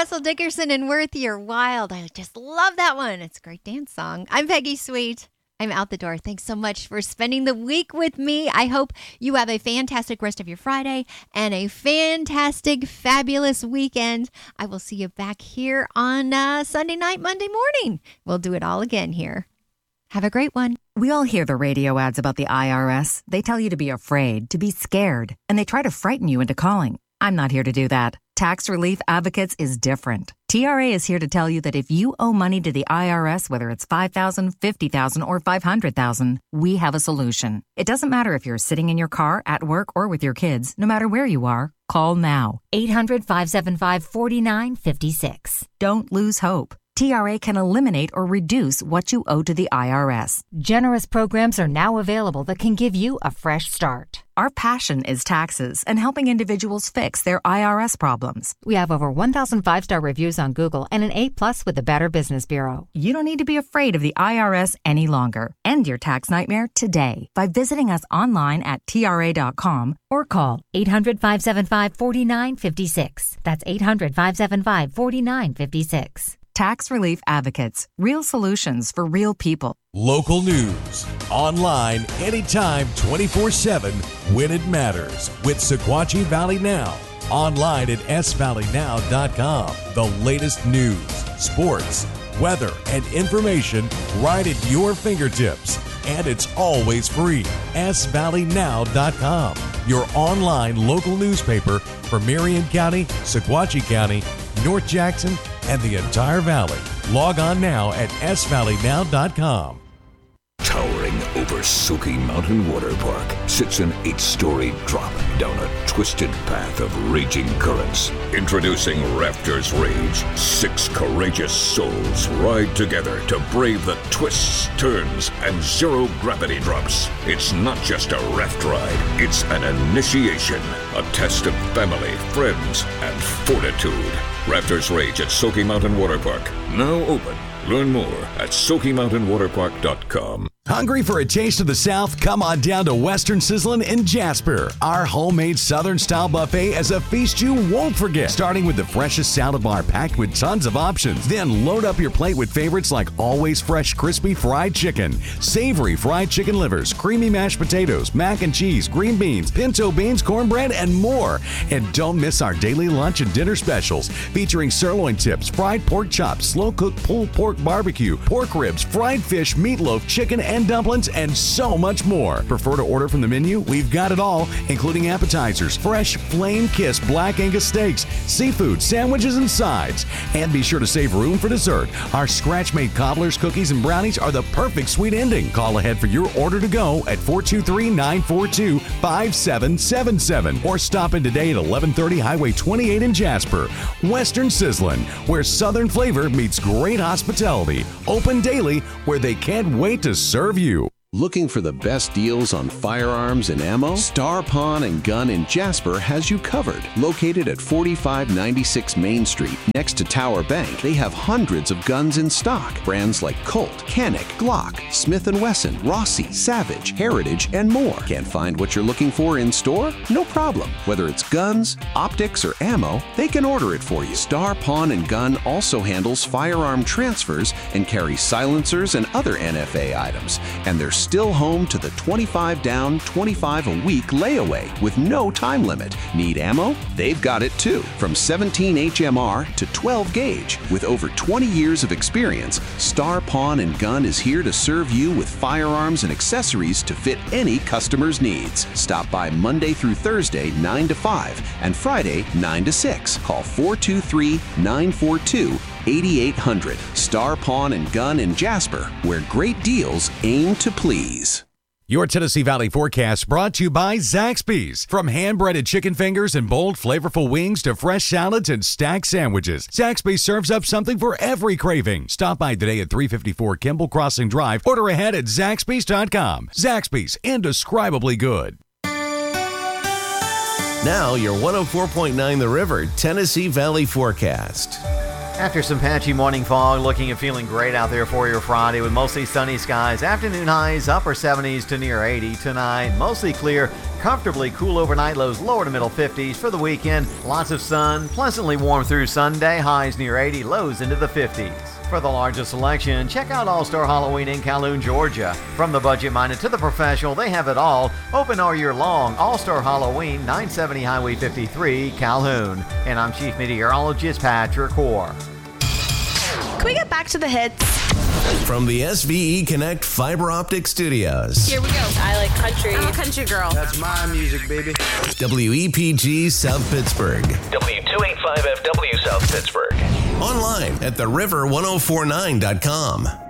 Russell Dickerson and Worth Your Wild. I just love that one. It's a great dance song. I'm Peggy Sweet. I'm out the door. Thanks so much for spending the week with me. I hope you have a fantastic rest of your Friday and a fantastic, fabulous weekend. I will see you back here on Sunday night, Monday morning. We'll do it all again here. Have a great one. We all hear the radio ads about the IRS. They tell you to be afraid, to be scared, and they try to frighten you into calling. I'm not here to do that. Tax Relief Advocates is different. TRA is here to tell you that if you owe money to the IRS, whether it's $5,000, $50,000, or $500,000, we have a solution. It doesn't matter if you're sitting in your car, at work, or with your kids. No matter where you are, call now. 800-575-4956. Don't lose hope. TRA can eliminate or reduce what you owe to the IRS. Generous programs are now available that can give you a fresh start. Our passion is taxes and helping individuals fix their IRS problems. We have over 1,000 five-star reviews on Google and an A+ with the Better Business Bureau. You don't need to be afraid of the IRS any longer. End your tax nightmare today by visiting us online at TRA.com or call 800-575-4956. That's 800-575-4956. Tax Relief Advocates. Real solutions for real people. Local news. Online, anytime, 24/7, when it matters. With Sequatchie Valley Now. Online at svalleynow.com. The latest news, sports, weather, and information right at your fingertips. And it's always free. svalleynow.com. Your online local newspaper for Marion County, Sequatchie County, North Jackson, and the entire valley. Log on now at svalleynow.com. Towering over Soaky Mountain Water Park sits an 8-story drop down a twisted path of raging currents. Introducing Rafters Rage. 6 courageous souls ride together to brave the twists, turns, and zero-gravity drops. It's not just a raft ride. It's an initiation. A test of family, friends, and fortitude. Rafters Rage at Soaky Mountain Water Park. Now open. Learn more at SoakyMountainWaterPark.com. Hungry for a taste of the South? Come on down to Western Sizzlin' in Jasper. Our homemade Southern-style buffet is a feast you won't forget. Starting with the freshest salad bar packed with tons of options. Then load up your plate with favorites like always fresh crispy fried chicken, savory fried chicken livers, creamy mashed potatoes, mac and cheese, green beans, pinto beans, cornbread, and more. And don't miss our daily lunch and dinner specials featuring sirloin tips, fried pork chops, slow-cooked pulled pork barbecue, pork ribs, fried fish, meatloaf, chicken, and dumplings, and so much more. Prefer to order from the menu? We've got it all, including appetizers, fresh flame-kissed black Angus steaks, seafood, sandwiches, and sides. And be sure to save room for dessert. Our scratch-made cobblers, cookies, and brownies are the perfect sweet ending. Call ahead for your order to go at 423-942-5777 or stop in today at 1130 Highway 28 in Jasper. Western Sizzlin', where Southern flavor meets great hospitality. Open daily, where they can't wait to serve you. Looking for the best deals on firearms and ammo? Star Pawn and Gun in Jasper has you covered. Located at 4596 Main Street, next to Tower Bank, they have hundreds of guns in stock. Brands like Colt, Canik, Glock, Smith & Wesson, Rossi, Savage, Heritage, and more. Can't find what you're looking for in store? No problem. Whether it's guns, optics, or ammo, they can order it for you. Star Pawn and Gun also handles firearm transfers and carries silencers and other NFA items. And they're still home to the 25 down, 25 a week layaway with no time limit. Need ammo? They've got it too. From 17 HMR to 12 gauge. With over 20 years of experience, Star Pawn and Gun is here to serve you with firearms and accessories to fit any customer's needs. Stop by Monday through Thursday, 9 to 5, and Friday, 9 to 6. Call 423-942-8800. Star Pawn and Gun in Jasper, where great deals aim to please. Your Tennessee Valley forecast brought to you by Zaxby's. From hand-breaded chicken fingers and bold, flavorful wings to fresh salads and stacked sandwiches, Zaxby's serves up something for every craving. Stop by today at 354 Kimball Crossing Drive. Order ahead at Zaxby's.com. Zaxby's, indescribably good. Now your 104.9 The River Tennessee Valley forecast. After some patchy morning fog, looking and feeling great out there for your Friday with mostly sunny skies. Afternoon highs, upper 70s to near 80 tonight. Mostly clear, comfortably cool overnight, lows lower to middle 50s. For the weekend, lots of sun, pleasantly warm through Sunday, highs near 80, lows into the 50s. For the largest selection, check out All-Star Halloween in Calhoun, Georgia. From the budget-minded to the professional, they have it all. Open all year long. All-Star Halloween, 970 Highway 53, Calhoun. And I'm Chief Meteorologist Patrick Hoare. Can we get back to the hits? From the SVE Connect Fiber Optic Studios. Here we go. I like country. I'm a country girl. That's my music, baby. WEPG South Pittsburgh. W285FW South Pittsburgh. Online at theriver1049.com.